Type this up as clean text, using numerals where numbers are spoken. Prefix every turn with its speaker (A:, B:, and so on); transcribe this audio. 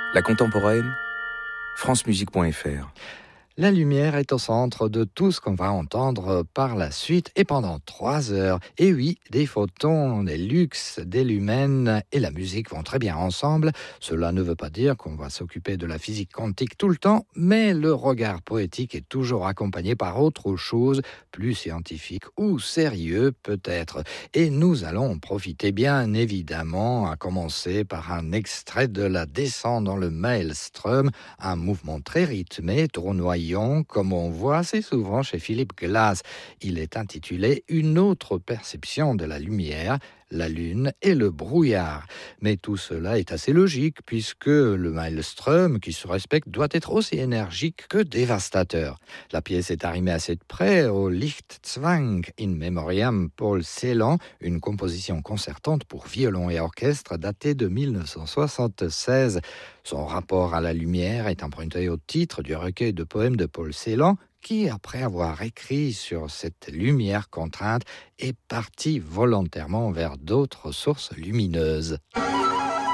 A: La contemporaine, francemusique.fr.
B: La lumière est au centre de tout ce qu'on va entendre par la suite et pendant 3 heures. Et oui, des photons, des luxes, des lumens et la musique vont très bien ensemble. Cela ne veut pas dire qu'on va s'occuper de la physique quantique tout le temps, mais le regard poétique est toujours accompagné par autre chose, plus scientifique ou sérieux peut-être. Et nous allons en profiter bien évidemment, à commencer par un extrait de la descente dans le Maelstrom, un mouvement très rythmé, tournoyant, comme on voit assez souvent chez Philip Glass. Il est intitulé « Une autre perception de la lumière ». La lune et le brouillard. Mais tout cela est assez logique puisque le Maelstrom qui se respecte doit être aussi énergique que dévastateur. La pièce est arrimée assez de près au Lichtzwang in Memoriam Paul Celan, une composition concertante pour violon et orchestre datée de 1976. Son rapport à la lumière est emprunté au titre du recueil de poèmes de Paul Celan, qui, après avoir écrit sur cette lumière contrainte, est parti volontairement vers d'autres sources lumineuses.